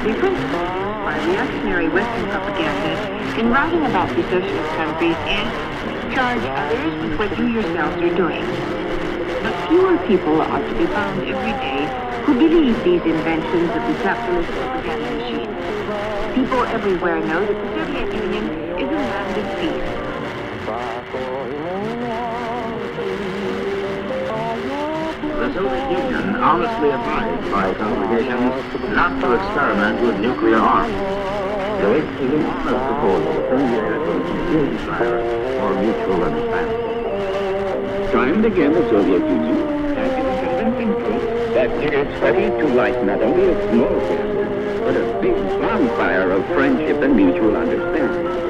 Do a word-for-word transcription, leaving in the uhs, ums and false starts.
The principle by reactionary Western propaganda in writing about the socialist countries is charge others with what you yourselves are doing. But fewer people are to be found every day who believe these inventions of the capitalist propaganda machine. People everywhere know that the Soviet Union is a land of peace. The Soviet Union honestly advised by its obligations not to experiment with nuclear arms. So it is an honest proposal to send the desire for mutual understanding. Time and again, the Soviet Union has given convincing proof that it is ready to light not only a small candle, but a big bonfire of friendship and mutual understanding.